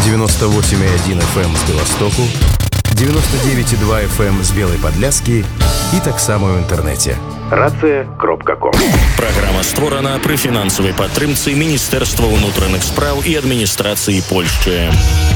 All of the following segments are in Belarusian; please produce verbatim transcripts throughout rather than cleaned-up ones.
девяносто восемь и один эф эм з Беластоку, девяносто девять и два эф эм з Белой Подляски і таксама ў інтэрнэце. рацыя кропка ком. Праграма створана пры фінансавай падтрымцы Міністэрства ўнутраных спраў і адміністрацыі Польшчы.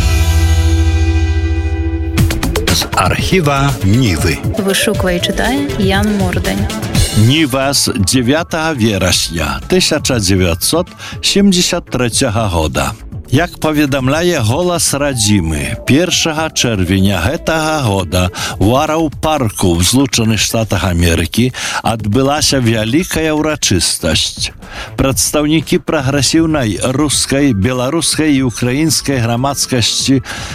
З архіва Нівы. Вышуквае і чытае Ян Мордань. Ніва з дзевятага верасня тысяча дзевятьсот семьдесят трэцяга года. Як паведамляе голас радзімы, першага чэрвеня гэтага года у Араў-парку ў Злучаных Штатах Амерыкі адбылася вялікая ўрачыстасць. Прадстаўнікі прагрэсіўнай рускай, беларускай і украінскай грамадскасці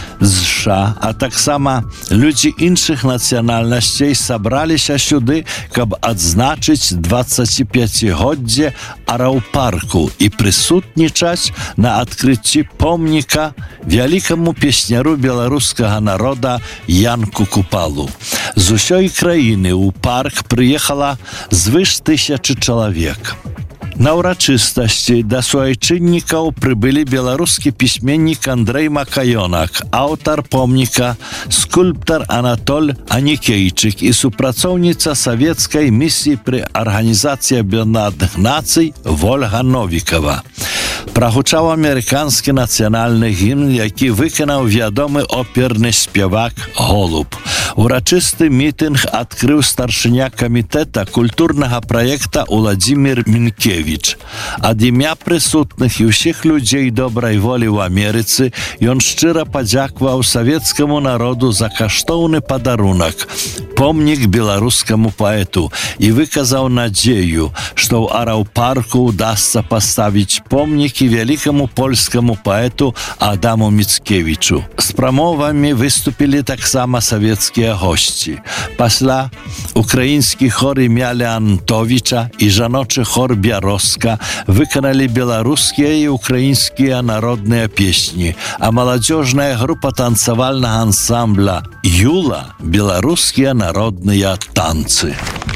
ЗША, а таксама людзі іншых нацыянальнасцей сабраліся сюды, каб адзначыць дваццаціпяцігоддзе Араў-парку і прысутнічаць на адкрыцці помніка вялікаму песняру беларускага народа Янку Купалу. З усёй краіны ў парк прыехала звыш тысячы чалавек. На ўрачыстасці да суайчыннікаў прыбылі беларускі пісьменнік Андрэй Макаёнак, аўтар помніка, скульптар Анатоль Анікейчык і супрацоўніца савецкай місіі пры Арганізацыі Аб'яднаных Нацый Вольга Новікава. Прагучаў амерыканскі нацыянальны гімн, які выканаў вядомы оперны спявак Голуб. Урачысты мітынг адкрыў старшыня камітэта культурнага праекта Уладзімір Мінкевіч. Ад імя прысутных і ўсіх людзей добрай волі ў Амерыцы ён шчыра падзякаваў савецкаму народу за каштоўны падарунак, помнік беларускаму паэту, і выказаў надзею, што ў Араў-парку удасца паставіць помнікі вялікаму польскаму паэту Адаму Міцкевічу. З прамовамі выступілі таксама савецкія госці. Пасля украінскі хор імя Леантовіча і жаночы хор Бяроска выканалі беларускія і украінскія народныя песні, а маладзёжная група танцавальнага ансамбля «Юла» беларускія народныя танцы.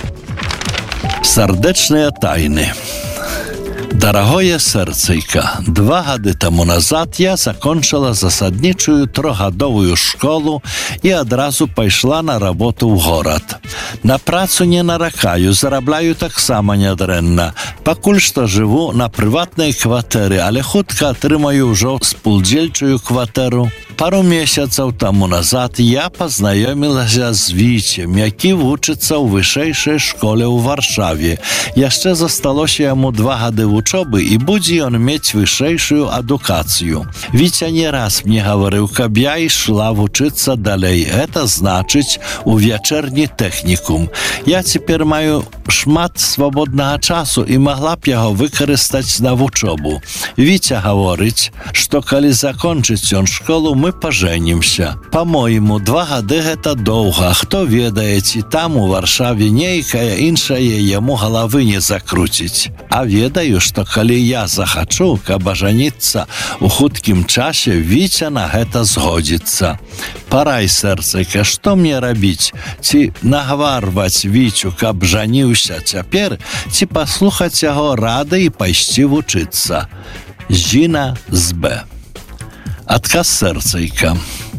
Сардэчныя тайны. Дарагое сэрцайка, два гады таму назад я закончыла засаднічую трохгадовую школу і адразу пайшла на работу ў горад. На працу не наракаю, зарабляю таксама нядрэнна. Пакуль што жыву на прыватнай кватэры, але хутка атрымаю ўжо спудзельчую кватэру. Пару месяцаў таму назад я пазнаёмілася з Віцем, які вучыцца ў вышэйшай школе ў Варшаве. Яшчэ засталося яму два гады вучобы і будзе ён мець вышэйшую адукацыю. Віця не раз мне гаварыў, каб я ішла вучыцца далей. Гэта значыць у вячэрні тэхнікум. Я цяпер маю шмат свабоднага часу і магла б яго выкарыстаць на вучобу. Віця гаворыць, што калі закончыць ён школу, мы пажэнімся. Па-мойму, два гады гэта доўга. Хто ведае, ці там у Варшаве нейкая іншая яму галавы не закруціць. А ведаю, што калі я захачу, каб ажаніцца у хуткім часе, Віця на гэта згодзіцца. Парай, сэрцайка, што мне рабіць? Ці нагварваць Віцю, каб жаніўся цяпер, ці паслухаць яго рады і пайсці вучыцца? Зіна з Б. Адказ сэрцайка.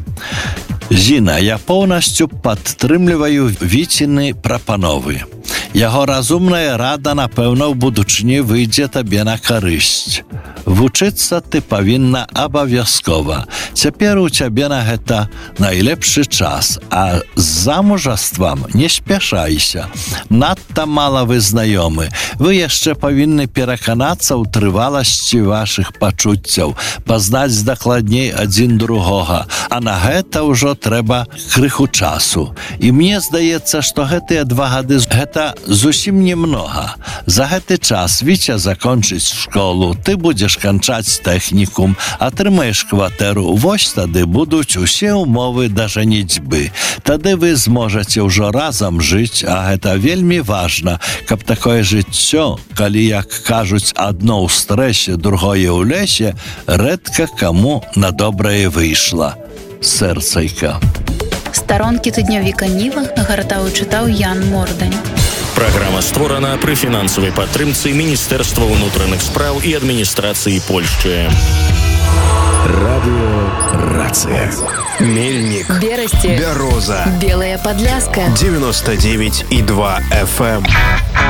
Зіна, я поўнасцю падтрымліваю Віціны прапановы. Яго разумная рада, напэўна, у будучыні выйдзе табе на карысць. Вучыцца ты павінна абавязкова. Цяпер у цябе на гэта найлепшы час, а з замужаствам не спяшайся. Надта мала вы знаёмы. Вы яшчэ павінны пераканацца ў трываласці вашых пачуццяў, пазнаць дакладней адзін другога, а на гэта ўжо трэба крыху часу. І мне здаецца, што гэтыя два гады гэта зусім немнога. За гэты час Віця закончыць школу, ты будзеш канчаць тэхнікум, атрымаеш кватэру, вось тады будуць усе ўмовы да жаніцьбы. Тады вы зможаце ўжо разам жыць, а гэта вельмі важна, каб такое жыццё, калі, як кажуць, адно ў стрэсе, другое ў лесе, рэдка каму на добрае выйшла. Сэрцайка. Старонкі тыднёвіка Ніва гартаў і чытаў Ян Мордань. Праграма створана пры фінансавай падтрымцы Міністэрства ўнутраных спраў і адміністрацыі Польшчы. Радио «Рация». Мельник, Берасти, Бяроза, Белая Подляска, девяносто девять и два эф эм.